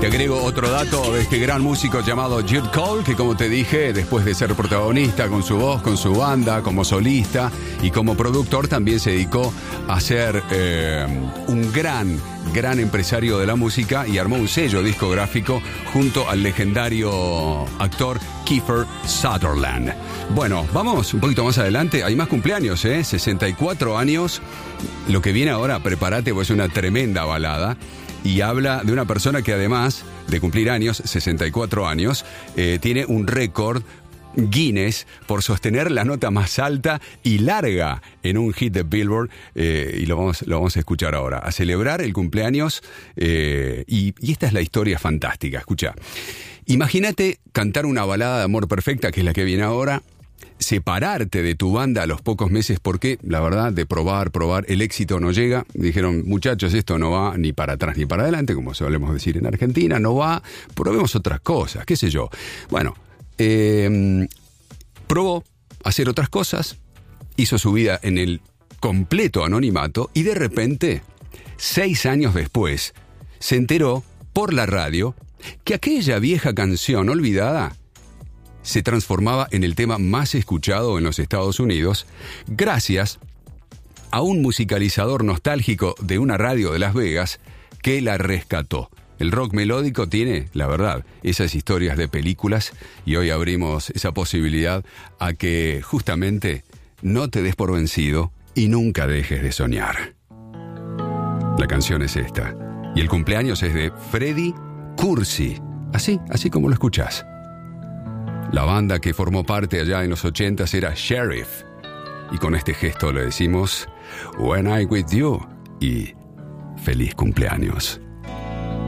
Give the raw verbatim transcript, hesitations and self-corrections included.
Te agrego otro dato de este gran músico llamado Jude Cole, que como te dije, después de ser protagonista con su voz, con su banda, como solista y como productor, también se dedicó a ser eh, un gran, gran empresario de la música y armó un sello discográfico junto al legendario actor Kiefer Sutherland. Bueno, vamos un poquito más adelante. Hay más cumpleaños, ¿eh? sesenta y cuatro años. Lo que viene ahora, prepárate, pues es una tremenda balada. Y habla de una persona que además de cumplir años, sesenta y cuatro años, eh, tiene un récord Guinness por sostener la nota más alta y larga en un hit de Billboard, eh, y lo vamos, lo vamos a escuchar ahora, a celebrar el cumpleaños, eh, y, y esta es la historia fantástica. Escucha, imagínate cantar una balada de amor perfecta, que es la que viene ahora, separarte de tu banda a los pocos meses porque, la verdad, de probar, probar, el éxito no llega. Dijeron, muchachos, esto no va ni para atrás ni para adelante, como solemos decir en Argentina, no va, probemos otras cosas, qué sé yo. Bueno, eh, probó hacer otras cosas, hizo su vida en el completo anonimato y de repente, seis años después, se enteró por la radio que aquella vieja canción olvidada se transformaba en el tema más escuchado en los Estados Unidos gracias a un musicalizador nostálgico de una radio de Las Vegas que la rescató. El rock melódico tiene, la verdad, esas historias de películas y hoy abrimos esa posibilidad a que justamente no te des por vencido y nunca dejes de soñar. La canción es esta y el cumpleaños es de Freddie Cursi, así, así como lo escuchás. La banda que formó parte allá en los ochentas era Sheriff. Y con este gesto le decimos When I'm With You y feliz cumpleaños.